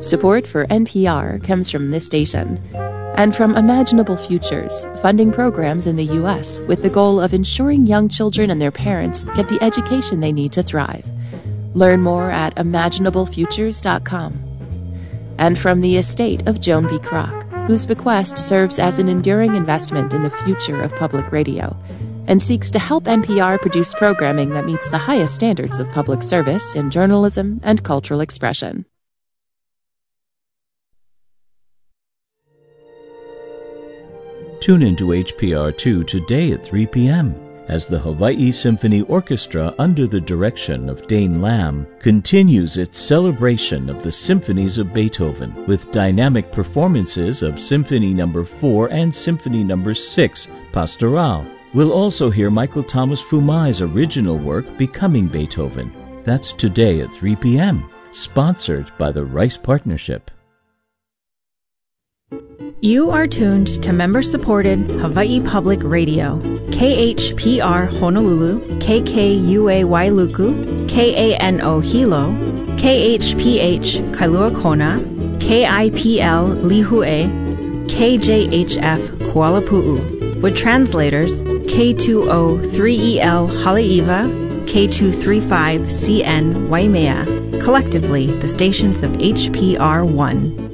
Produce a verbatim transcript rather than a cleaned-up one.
Support for N P R comes from this station and from Imaginable Futures, funding programs in the U S with the goal of ensuring young children and their parents get the education they need to thrive. Learn more at imaginable futures dot com. And from the estate of Joan B. Kroc, whose bequest serves as an enduring investment in the future of public radio and seeks to help N P R produce programming that meets the highest standards of public service in journalism and cultural expression. Tune into H P R two today at three p.m. as the Hawaii Symphony Orchestra, under the direction of Dane Lamb, continues its celebration of the symphonies of Beethoven with dynamic performances of Symphony Number four and Symphony Number six, Pastoral. We'll also hear Michael Thomas Fumai's original work, Becoming Beethoven. That's today at three p.m., sponsored by the Rice Partnership. You are tuned to member-supported Hawaii Public Radio, K H P R Honolulu, K K U A Wailuku, K A N O Hilo, K H P H Kailua Kona, K I P L Lihue, K J H F Kuala Pu'u, with translators K two oh three E L Haleiwa, K two thirty-five C N Waimea, collectively the stations of H P R one.